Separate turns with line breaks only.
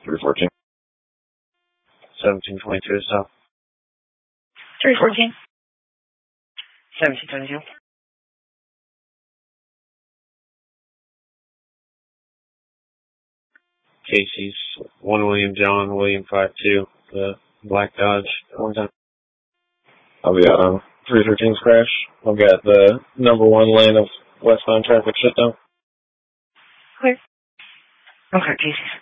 314. 1722 south.
314. 1722.
Casey's 1 William John, William 52, the Black Dodge, 1 time. I'll be out on 313's crash. I've got the number 1 lane of westbound traffic shut down.
Clear. Okay, Casey's.